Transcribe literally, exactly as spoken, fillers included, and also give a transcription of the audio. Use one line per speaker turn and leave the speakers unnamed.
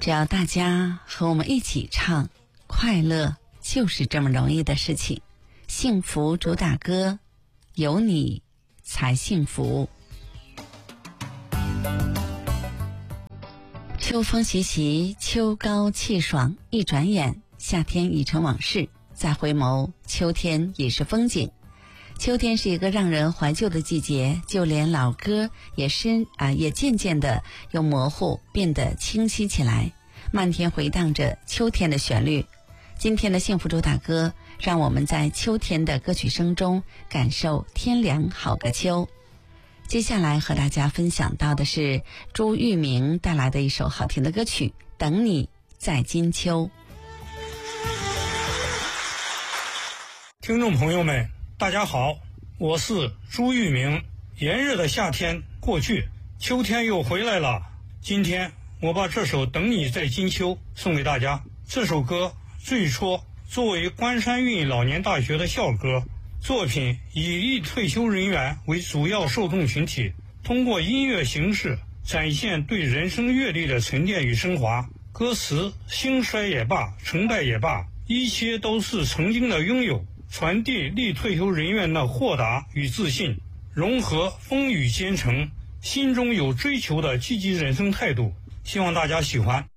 只要大家和我们一起唱，快乐就是这么容易的事情。幸福主打歌，有你才幸福。秋风习习，秋高气爽，一转眼夏天已成往事，再回眸，秋天已是风景。秋天是一个让人怀旧的季节，就连老歌也深啊，也渐渐的由模糊变得清晰起来，漫天回荡着秋天的旋律。今天的幸福主打歌，让我们在秋天的歌曲声中感受天凉好个秋。接下来和大家分享到的是朱玉明带来的一首好听的歌曲《等你在金秋》。
听众朋友们大家好，我是朱玉明。炎热的夏天过去，秋天又回来了。今天我把这首《等你在金秋》送给大家。这首歌最初作为关山运老年大学的校歌，作品以立退休人员为主要受众群体，通过音乐形式展现对人生阅历的沉淀与升华。歌词兴衰也罢，成败也罢，一切都是曾经的拥有，传递立退休人员的豁达与自信，融合风雨兼程，心中有追求的积极人生态度。希望大家喜欢。